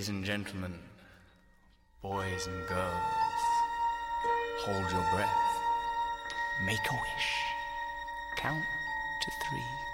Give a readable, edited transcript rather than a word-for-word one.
and gentlemen, boys and girls, hold your breath, make a wish, count to 3.